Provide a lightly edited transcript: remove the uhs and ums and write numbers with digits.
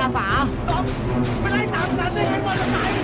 อาสาน้องไปไล่ตามนั้นได้ไงก่อนจะตาย